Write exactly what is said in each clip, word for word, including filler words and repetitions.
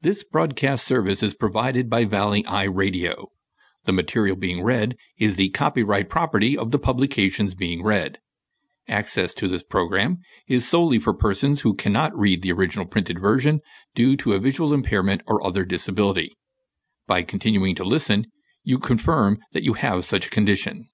This broadcast service is provided by Valley Eye Radio. The material being read is the copyright property of the publications being read. Access to this program is solely for persons who cannot read the original printed version due to a visual impairment or other disability. By continuing to listen, you confirm that you have such a condition.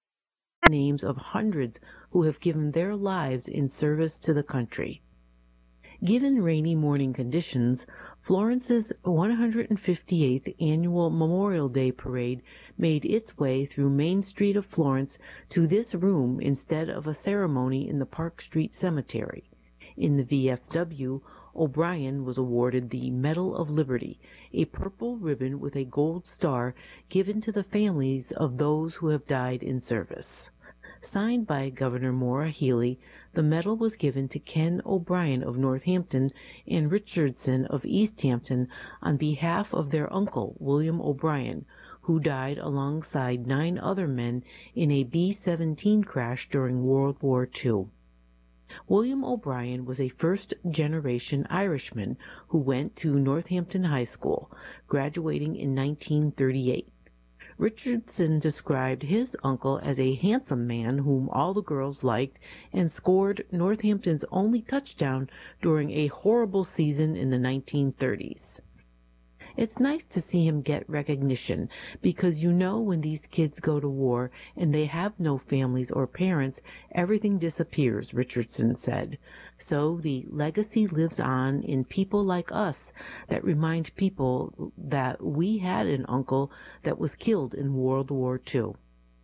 Names of hundreds who have given their lives in service to the country. Given rainy morning conditions, Florence's one hundred fifty-eighth annual Memorial Day Parade made its way through Main Street of Florence to this room instead of a ceremony in the Park Street Cemetery. In the V F W, O'Brien was awarded the Medal of Liberty, a purple ribbon with a gold star given to the families of those who have died in service. Signed by Governor Maura Healey, the medal was given to Ken O'Brien of Northampton and Richardson of Easthampton on behalf of their uncle, William O'Brien, who died alongside nine other men in a B seventeen crash during World War Two. William O'Brien was a first-generation Irishman who went to Northampton High School, graduating in nineteen thirty-eight. Richardson described his uncle as a handsome man whom all the girls liked and scored Northampton's only touchdown during a horrible season in the nineteen thirties. It's nice to see him get recognition because you know when these kids go to war and they have no families or parents, everything disappears, Richardson said. So the legacy lives on in people like us that remind people that we had an uncle that was killed in World War Two.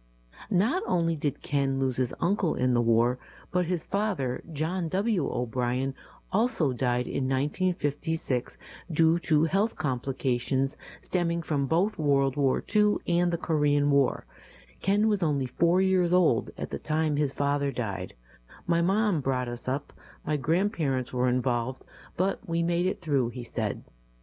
Not only did Ken lose his uncle in the war, but his father, John W. O'Brien, also died in nineteen fifty-six due to health complications stemming from both World War Two and the Korean War. Ken was only four years old at the time his father died. My mom brought us up, my grandparents were involved, but we made it through, he said.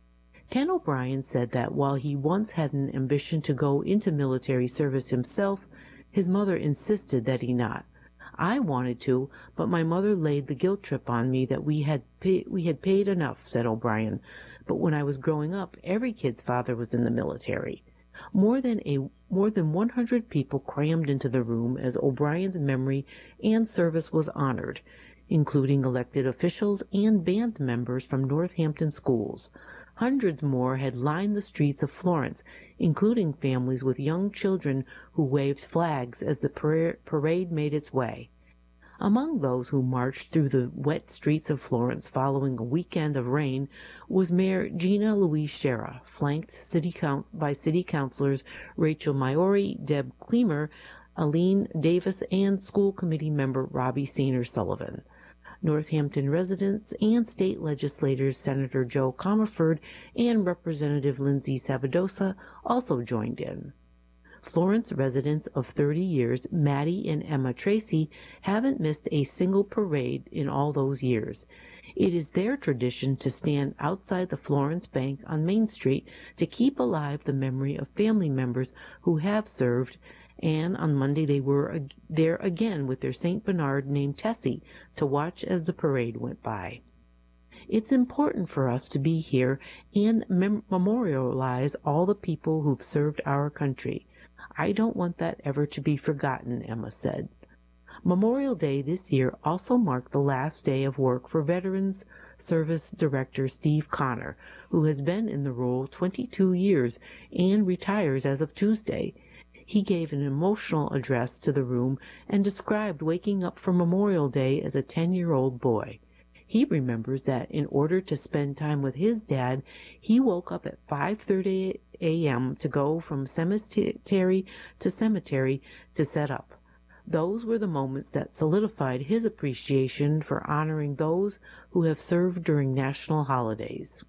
Ken O'Brien said that while he once had an ambition to go into military service himself, his mother insisted that he not. I wanted to, but my mother laid the guilt trip on me that we had pay, we had paid enough, said O'Brien. But when I was growing up, every kid's father was in the military. More than a more than one hundred people crammed into the room as O'Brien's memory and service was honored, including elected officials and band members from Northampton schools. Hundreds more had lined the streets of Florence, including families with young children who waved flags as the parade made its way. Among those who marched through the wet streets of Florence following a weekend of rain was Mayor Gina Louise Shera, flanked city council by city councilors Rachel Maiori, Deb Kleemer, Aline Davis, and school committee member Robbie Sainer Sullivan. Northampton residents and state legislators Senator Joe Comerford and Representative Lindsay Sabadosa also joined in. Florence residents of thirty years, Maddie and Emma Tracy, haven't missed a single parade in all those years. It is their tradition to stand outside the Florence Bank on Main Street to keep alive the memory of family members who have served, and on Monday they were there again with their Saint Bernard named Tessie to watch as the parade went by. It's important for us to be here and mem- memorialize all the people who've served our country. I don't want that ever to be forgotten, Emma said. Memorial Day this year also marked the last day of work for Veterans Service Director Steve Connor, who has been in the role twenty-two years and retires as of Tuesday. He gave an emotional address to the room and described waking up for Memorial Day as a ten-year-old boy. He remembers that in order to spend time with his dad, he woke up at five thirty a.m. to go from cemetery to cemetery to set up. Those were the moments that solidified his appreciation for honoring those who have served during national holidays.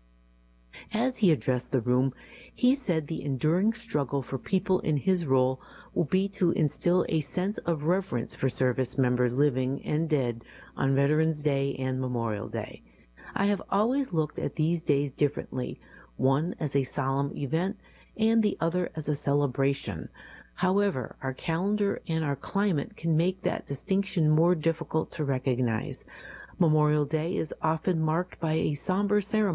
As he addressed the room, he said the enduring struggle for people in his role will be to instill a sense of reverence for service members living and dead on Veterans Day and Memorial Day. I have always looked at these days differently, one as a solemn event and the other as a celebration. However, our calendar and our climate can make that distinction more difficult to recognize. Memorial Day is often marked by a somber ceremony